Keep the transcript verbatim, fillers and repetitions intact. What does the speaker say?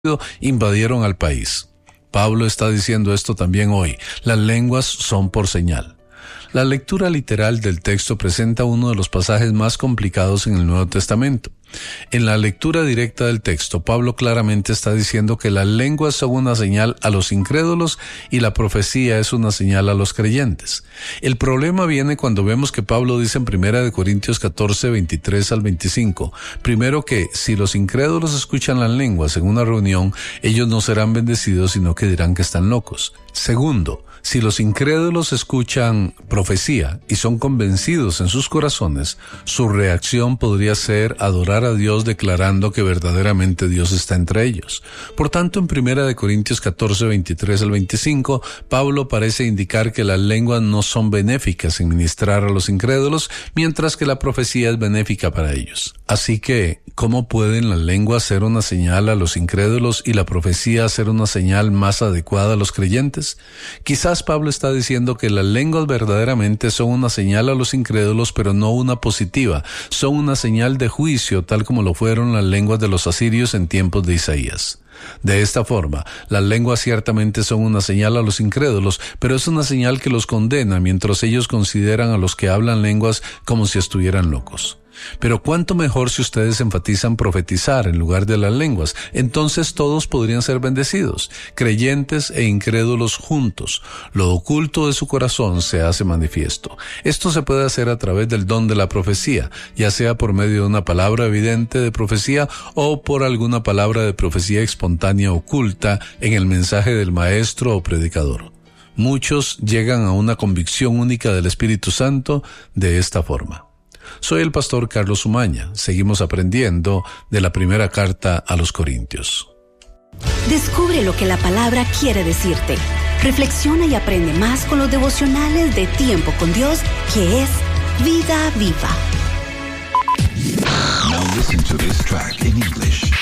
invadieron al país. Pablo está diciendo esto también hoy. Las lenguas son por señal. La lectura literal del texto presenta uno de los pasajes más complicados en el Nuevo Testamento. En la lectura directa del texto, Pablo claramente está diciendo que las lenguas son una señal a los incrédulos y la profecía es una señal a los creyentes. El problema viene cuando vemos que Pablo dice en primera de Corintios catorce, veintitrés al veinticinco, primero que si los incrédulos escuchan las lenguas en una reunión, ellos no serán bendecidos, sino que dirán que están locos. Segundo, si los incrédulos escuchan profecía y son convencidos en sus corazones, su reacción podría ser adorar a Dios declarando que verdaderamente Dios está entre ellos. Por tanto, en primera de Corintios catorce, veintitrés al veinticinco, Pablo parece indicar que las lenguas no son benéficas en ministrar a los incrédulos, mientras que la profecía es benéfica para ellos. Así que, ¿cómo pueden las lenguas ser una señal a los incrédulos y la profecía ser una señal más adecuada a los creyentes? Quizás Pablo está diciendo que las lenguas verdaderamente son una señal a los incrédulos, pero no una positiva. Son una señal de juicio, tal como lo fueron las lenguas de los asirios en tiempos de Isaías. De esta forma, las lenguas ciertamente son una señal a los incrédulos, pero es una señal que los condena, mientras ellos consideran a los que hablan lenguas como si estuvieran locos. Pero cuánto mejor si ustedes enfatizan profetizar en lugar de las lenguas. Entonces todos podrían ser bendecidos, creyentes e incrédulos juntos. Lo oculto de su corazón se hace manifiesto. Esto se puede hacer a través del don de la profecía, ya sea por medio de una palabra evidente de profecía o por alguna palabra de profecía espontánea oculta en el mensaje del maestro o predicador. Muchos llegan a una convicción única del Espíritu Santo de esta forma. Soy el pastor Carlos Umaña. Seguimos aprendiendo de la primera carta a los Corintios. Descubre lo que la palabra quiere decirte. Reflexiona y aprende más con los devocionales de Tiempo con Dios, que es Vida Viva. Now listen to this track in English.